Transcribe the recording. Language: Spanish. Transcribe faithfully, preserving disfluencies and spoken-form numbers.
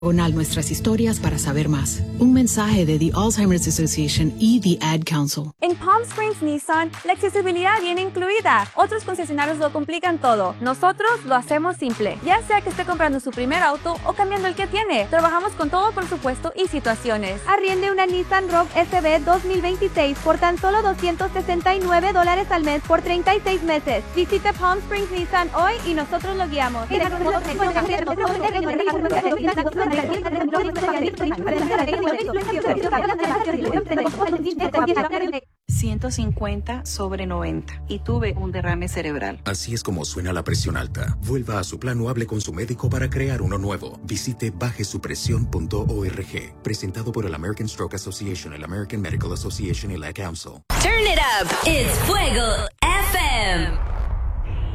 Nuestras historias para saber más. Un mensaje de The Alzheimer's Association y The Ad Council. En Palm Springs Nissan, la accesibilidad viene incluida. Otros concesionarios lo complican todo. Nosotros lo hacemos simple. Ya sea que esté comprando su primer auto o cambiando el que tiene. Trabajamos con todo presupuesto y situaciones. Arriende una Nissan Rogue S V dos mil veintiséis por tan solo doscientos sesenta y nueve dólares al mes por treinta y seis meses. Visite Palm Springs Nissan hoy y nosotros lo guiamos. ciento cincuenta sobre noventa y tuve un derrame cerebral. Así es como suena la presión alta. Vuelva a su plan o hable con su médico para crear uno nuevo. Visite baje su presión punto org. Presentado por el American Stroke Association, el American Medical Association y la Council. Turn it up. It's Fuego F M.